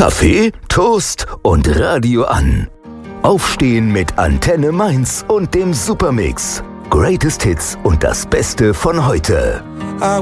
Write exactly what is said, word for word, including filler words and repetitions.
Kaffee, Toast und Radio an. Aufstehen mit Antenne Mainz und dem Supermix. Greatest Hits und das Beste von heute.